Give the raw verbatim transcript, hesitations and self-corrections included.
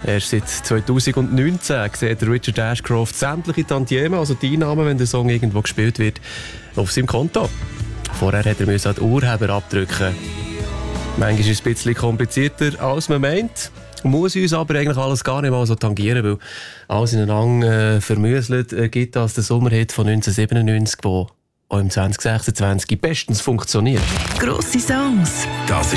Erst seit zweitausendneunzehn sieht Richard Ashcroft sämtliche Tantiemen, also die Einnahmen, wenn der Song irgendwo gespielt wird, auf seinem Konto. Vorher hat er müssen die Urheber abdrücken. Manchmal ist es ein bisschen komplizierter, als man meint. Muss uns aber eigentlich alles gar nicht mal so tangieren, weil alles ineinander äh, vermüselt äh, gibt das der Sommerhit von neunzehnhundertsiebenundneunzig, der auch im zwanzig sechsundzwanzig bestens funktioniert. Grosse Songs. Das ist